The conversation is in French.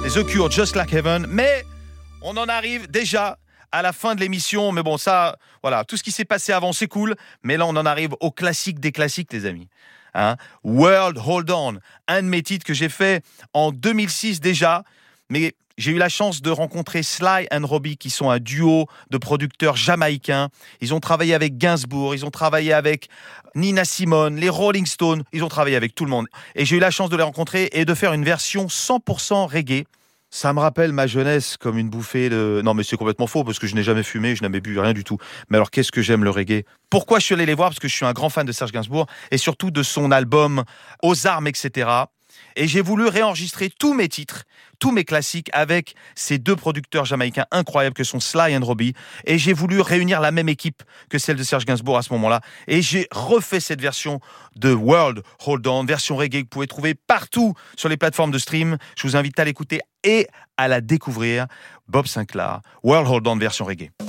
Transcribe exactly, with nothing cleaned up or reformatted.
The Cure, Just Like Heaven. Mais on en arrive déjà à la fin de l'émission. Mais bon, ça, voilà, tout ce qui s'est passé avant, c'est cool. Mais là, on en arrive au classique des classiques, les amis. Hein? World Hold On, un de mes titres que j'ai fait en deux mille six déjà. Mais j'ai eu la chance de rencontrer Sly and Robbie, qui sont un duo de producteurs jamaïcains. Ils ont travaillé avec Gainsbourg, ils ont travaillé avec Nina Simone, les Rolling Stones, ils ont travaillé avec tout le monde. Et j'ai eu la chance de les rencontrer et de faire une version cent pour cent reggae. Ça me rappelle ma jeunesse comme une bouffée de... Non, mais c'est complètement faux, parce que je n'ai jamais fumé, je n'avais bu rien du tout. Mais alors, qu'est-ce que j'aime le reggae? Pourquoi je suis allé les voir? Parce que je suis un grand fan de Serge Gainsbourg, et surtout de son album Aux Armes, et cetera. Et j'ai voulu réenregistrer tous mes titres, tous mes classiques avec ces deux producteurs jamaïcains incroyables que sont Sly and Robbie. Et j'ai voulu réunir la même équipe que celle de Serge Gainsbourg à ce moment-là. Et j'ai refait cette version de World Hold On, version reggae que vous pouvez trouver partout sur les plateformes de stream. Je vous invite à l'écouter et à la découvrir. Bob Sinclair, World Hold On version reggae.